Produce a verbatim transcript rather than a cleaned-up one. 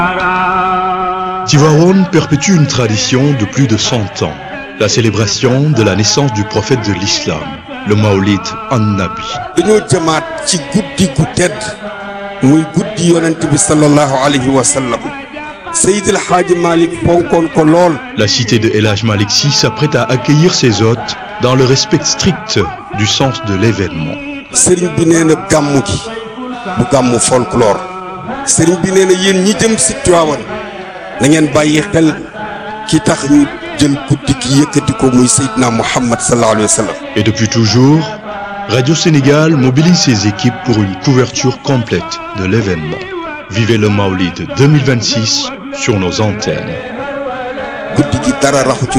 Tivaouane perpétue une tradition de plus de cent ans, la célébration de la naissance du prophète de l'islam, le Mawlid an-Nabi. dañoo jëmaat ci guddi gu tedd muy guddi yonent bi sallallahu alayhi wa sallam Seydi El Hadji Malick fonkoon ko lool. La cité de El Hadj Malick Sy s'apprête à accueillir ses hôtes dans le respect strict du sens de l'événement. sëriñ bi nee na gàmmu gi bu gàmmu folklore sëriñ bi nee na yéen ñi jëm si Tiwaawan na ngeen bàyyi xel ki tax ñu jël guddi gi yëkkati ko muy Seydina Muhammad sallallahu alayhi wa sallam. Et depuis toujours, Radio Sénégal mobilise ses équipes pour une couverture complète de l'événement. Vivez le Mawlid deux mille vingt-six sur nos antennes. guddi gi dara raxu ci